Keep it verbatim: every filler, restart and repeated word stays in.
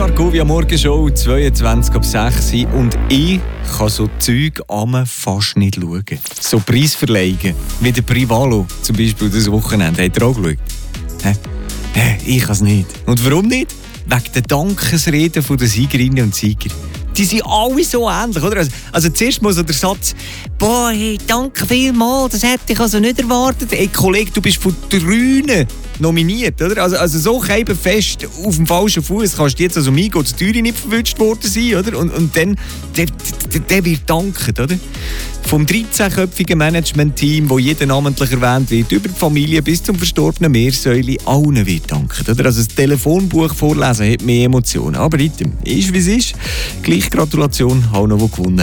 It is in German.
Argovia Morgenshow, zweiundzwanzig ab sechs und ich kann so Zeug am fast nicht schauen. So Preisverleihungen, wie der Privalo zum Beispiel das Wochenende. Habt ihr auch geschaut? Hä? Hä? Ich kann es nicht. Und warum nicht? Wegen der Dankesreden der Siegerinnen und Sieger. Die sind alle so ähnlich, oder? Also, also zuerst mal so der Satz, boah, hey, danke vielmals, das hätte ich also nicht erwartet. Ey, Kollege, du bist von drei nominiert, oder? Also, also so fest auf dem falschen Fuß kannst du jetzt also Migo zur Türe nicht verwünscht worden sein, oder? Und, und dann, der, der, der wird danken, oder? Vom dreizehnköpfigen Management-Team, wo jeder namentlich erwähnt wird, über die Familie bis zum verstorbenen Meersäule, allen wird danken, oder? Also das Telefonbuch vorlesen hat mehr Emotionen. Aber item, ist wie es ist. Gleich Gratulation, auch noch, der gewonnen hat.